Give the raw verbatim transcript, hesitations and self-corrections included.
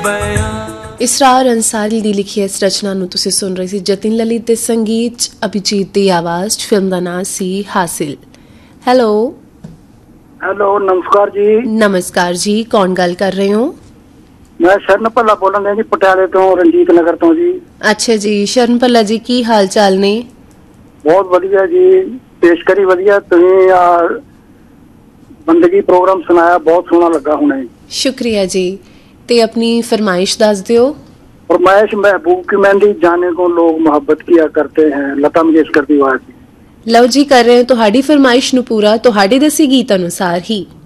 ਇਸਰਾਰ ਅੰਸਾਰੀ ਦੀ ਲਿਖੀ ਇਸ ਰਚਨਾ ਨੂੰ ਤੁਸੀਂ ਸੁਣ ਰਹੇ ਸੀ ਜਤਿਨ ਲਲਿਤ ਦੇ ਸੰਗੀਤ 'ਚ, ਅਭਿਜੀਤ ਦੀ ਆਵਾਜ਼ 'ਚ। ਫਿਲਮ ਦਾ ਨਾਮ ਸੀ ਹਾਸਿਲ। ਹੈਲੋ ਹੈਲੋ, ਨਮਸਕਾਰ ਜੀ। ਨਮਸਕਾਰ ਜੀ, ਕੌਣ ਗੱਲ ਕਰ ਰਹੇ ਹੋ? ਮੈਂ ਸ਼ਰਨ ਭੱਲਾ ਬੋਲਣ ਡਿਆ ਜੀ, ਪਟਿਆਲੇ ਤੋਂ, ਰਣਜੀਤ ਨਗਰ ਤੋਂ ਜੀ। ਅੱਛਾ ਜੀ, ਸ਼ਰਨ ਭੱਲਾ ਜੀ, ਕੀ ਹਾਲ ਚਾਲ ਨੇ? ਬਹੁਤ ਵਧੀਆ ਜੀ, ਪੇਸ਼ਕਰੀ ਵਧੀਆ। ਤੁਸੀਂ ਆ ਬੰਦਗੀ ਪ੍ਰੋਗਰਾਮ ਸੁਣਾਇਆ, ਬਹੁਤ ਸੋਹਣਾ ਲੱਗਾ ਹੁਣੇ। ਸ਼ੁਕਰੀਆ ਜੀ। ਤੇ ਆਪਣੀ फरमाइश दस दियो। फरमाइश महबूब की मेहंदी जाने को लोग मोहब्बत किया करते हैं, लता मंगेशकर की आवाज। ਲਓ ਜੀ, ਕਰ ਰਹੇ ਹਾਂ ਤੁਹਾਡੀ ਫਰਮਾਇਸ਼ ਨੂੰ ਪੂਰਾ, ਤੁਹਾਡੇ ਦਸੀ ਗੀਤ ਅਨੁਸਾਰ ਹੀ।